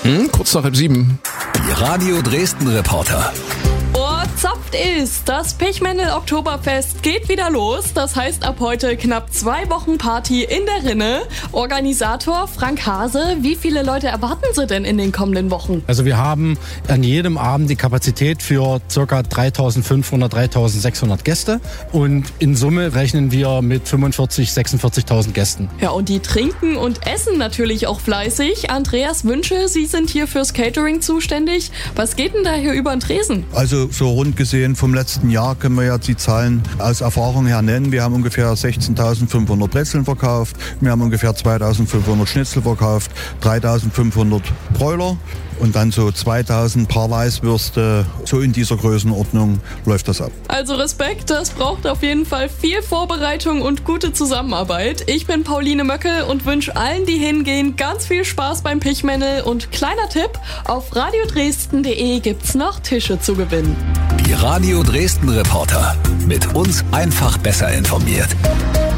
Kurz nach 6:30. Die Radio Dresden Reporter. Zapft ist, das Pechmännel Oktoberfest geht wieder los. Das heißt ab heute knapp 2 Wochen Party in der Rinne. Organisator Frank Hase, wie viele Leute erwarten Sie denn in den kommenden Wochen? Also wir haben an jedem Abend die Kapazität für ca. 3.500, 3.600 Gäste und in Summe rechnen wir mit 45.000, 46.000 Gästen. Ja, und die trinken und essen natürlich auch fleißig. Andreas Wünsche, Sie sind hier fürs Catering zuständig. Was geht denn da hier über den Tresen? Also so rund gesehen vom letzten Jahr können wir ja die Zahlen aus Erfahrung her nennen. Wir haben ungefähr 16.500 Brezeln verkauft, wir haben ungefähr 2.500 Schnitzel verkauft, 3.500 Broiler und dann so 2.000 Paar Weißwürste. So in dieser Größenordnung läuft das ab. Also Respekt, das braucht auf jeden Fall viel Vorbereitung und gute Zusammenarbeit. Ich bin Pauline Möckel und wünsche allen, die hingehen, ganz viel Spaß beim Pechmännel. Und kleiner Tipp, auf radiodresden.de gibt's noch Tische zu gewinnen. Die Radio Dresden Reporter. Mit uns einfach besser informiert.